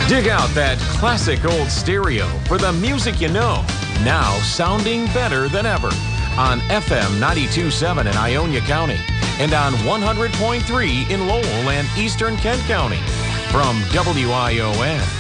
Dig out that classic old stereo for the music you know, now sounding better than ever on FM 92.7 in Ionia County and on 100.3 in Lowell and Eastern Kent County. From WION,